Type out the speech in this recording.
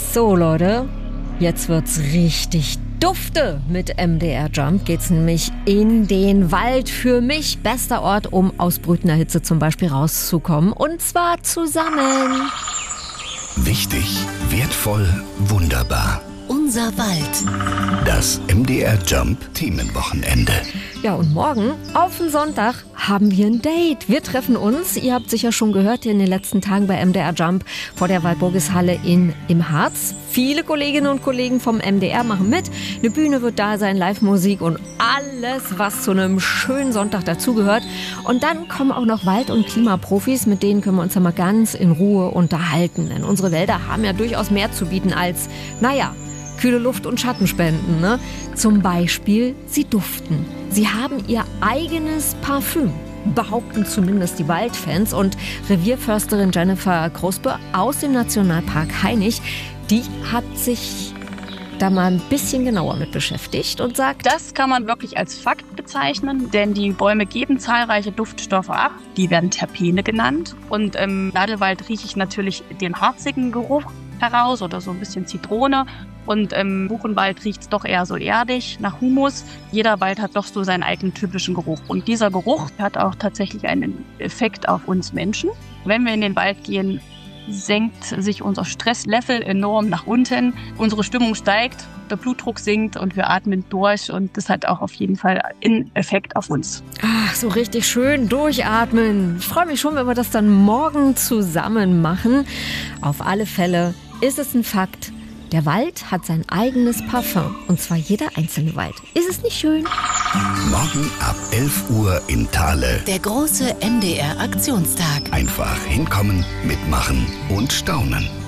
So Leute, jetzt wird's richtig dufte. Mit MDR Jump geht's nämlich in den Wald. Für mich bester Ort, um aus brütender Hitze zum Beispiel rauszukommen. Und zwar zusammen. Wichtig, wertvoll, wunderbar. Unser Wald. Das MDR Jump Themenwochenende. Ja, und morgen auf den Sonntag haben wir ein Date. Wir treffen uns, ihr habt sicher schon gehört, in den letzten Tagen bei MDR Jump vor der Walpurgishalle im Harz. Viele Kolleginnen und Kollegen vom MDR machen mit. Eine Bühne wird da sein, Live-Musik und alles, was zu einem schönen Sonntag dazugehört. Und dann kommen auch noch Wald- und Klimaprofis, mit denen können wir uns ja mal ganz in Ruhe unterhalten. Denn unsere Wälder haben ja durchaus mehr zu bieten als, kühle Luft und Schattenspenden, ne? Zum Beispiel, sie duften. Sie haben ihr eigenes Parfüm, behaupten zumindest die Waldfans. Und Revierförsterin Jennifer Kruspe aus dem Nationalpark Hainich, die hat sich da mal ein bisschen genauer mit beschäftigt und sagt: Das kann man wirklich als Fakt bezeichnen, denn die Bäume geben zahlreiche Duftstoffe ab. Die werden Terpene genannt. Und im Nadelwald rieche ich natürlich den harzigen Geruch heraus oder so ein bisschen Zitrone. Und im Buchenwald riecht es doch eher so erdig, nach Humus. Jeder Wald hat doch so seinen eigenen typischen Geruch. Und dieser Geruch hat auch tatsächlich einen Effekt auf uns Menschen. Wenn wir in den Wald gehen, senkt sich unser Stresslevel enorm nach unten. Unsere Stimmung steigt, der Blutdruck sinkt und wir atmen durch. Und das hat auch auf jeden Fall einen Effekt auf uns. Ach, so richtig schön durchatmen. Ich freue mich schon, wenn wir das dann morgen zusammen machen. Auf alle Fälle ist es ein Fakt. Der Wald hat sein eigenes Parfum. Und zwar jeder einzelne Wald. Ist es nicht schön? Morgen ab 11 Uhr in Thale. Der große MDR Aktionstag. Einfach hinkommen, mitmachen und staunen.